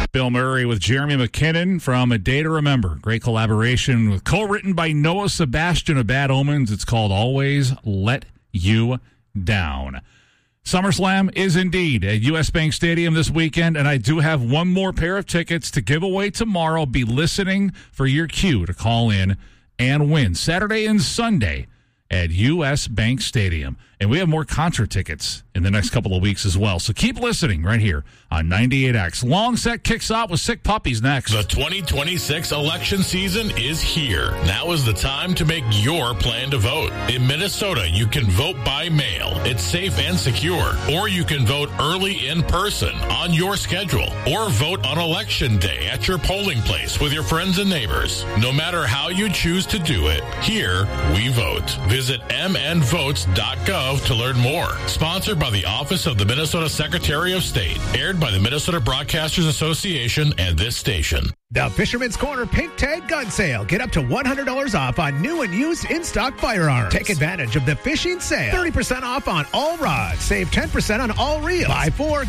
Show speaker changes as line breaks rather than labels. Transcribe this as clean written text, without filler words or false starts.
Bill Murray with Jeremy McKinnon from A Day to Remember. Great collaboration, co-written by Noah Sebastian of Bad Omens. It's called Always Let You Down. SummerSlam is indeed at U.S. Bank Stadium this weekend, and I do have one more pair of tickets to give away tomorrow. Be listening for your cue to call in and win Saturday and Sunday at U.S. Bank Stadium. And we have more concert tickets in the next couple of weeks as well. So keep listening right here on 98X. Long Set kicks off with Sick Puppies next.
The 2026 election season is here. Now is the time to make your plan to vote. In Minnesota, you can vote by mail. It's safe and secure. Or you can vote early in person on your schedule. Or vote on Election Day at your polling place with your friends and neighbors. No matter how you choose to do it, here we vote. Visit mnvotes.gov to learn more. Sponsored by the Office of the Minnesota Secretary of State. Aired by the Minnesota Broadcasters Association and this station.
The Fisherman's Corner Pink Tag Gun Sale. Get up to $100 off on new and used in-stock firearms. Take advantage of the fishing sale. 30% off on all rods. Save 10% on all reels. Buy 4,